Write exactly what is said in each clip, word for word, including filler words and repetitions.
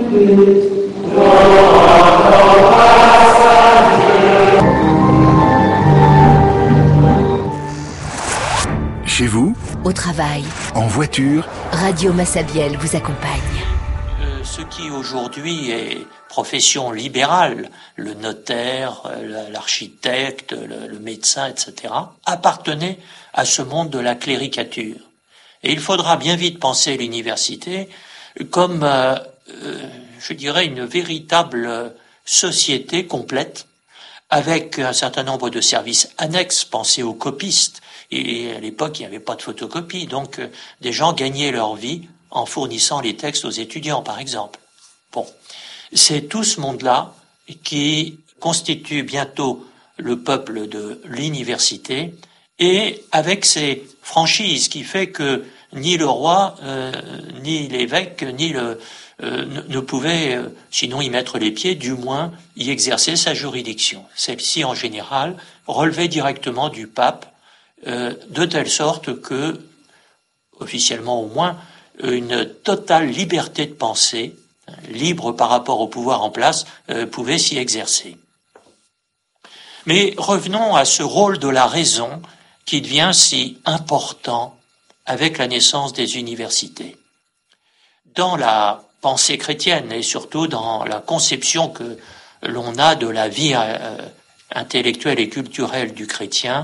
Chez vous, au travail, en voiture, Radio Massabielle vous accompagne. Euh, ce qui aujourd'hui est profession libérale, le notaire, l'architecte, le, le médecin, et cetera, appartenait à ce monde de la cléricature. Et il faudra bien vite penser l'université comme, euh, euh, je dirais, une véritable société complète, avec un certain nombre de services annexes, pensés aux copistes. Et à l'époque, il n'y avait pas de photocopie, donc euh, des gens gagnaient leur vie en fournissant les textes aux étudiants, par exemple. Bon, c'est tout ce monde-là qui constitue bientôt le peuple de l'université, et avec ses franchises, qui fait que ni le roi, euh, ni l'évêque, ni le euh, ne, ne pouvaient, euh, sinon y mettre les pieds, du moins y exercer sa juridiction. Celle-ci, en général, relevait directement du pape, euh, de telle sorte que, officiellement au moins, une totale liberté de pensée, libre par rapport au pouvoir en place, euh, pouvait s'y exercer. Mais revenons à ce rôle de la raison qui devient si important avec la naissance des universités. Dans la pensée chrétienne et surtout dans la conception que l'on a de la vie euh, intellectuelle et culturelle du chrétien,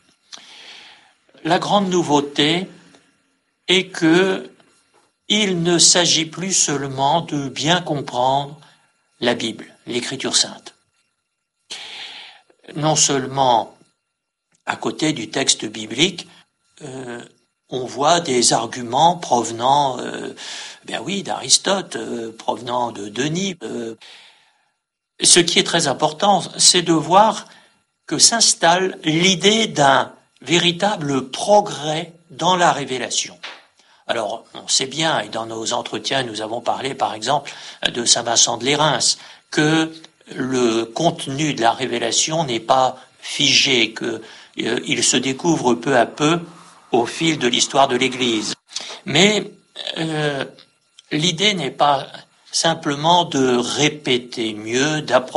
la grande nouveauté est que il ne s'agit plus seulement de bien comprendre la Bible, l'Écriture sainte. Non seulement à côté du texte biblique, euh, on voit des arguments provenant, euh, ben oui, d'Aristote, euh, provenant de Denis. Euh. Ce qui est très important, c'est de voir que s'installe l'idée d'un véritable progrès dans la révélation. Alors, on sait bien, et dans nos entretiens, nous avons parlé, par exemple, de saint Vincent de Lérins, que le contenu de la révélation n'est pas figé, que euh, il se découvre peu à peu au fil de l'histoire de l'Église. Mais euh, l'idée n'est pas simplement de répéter mieux, d'approfondir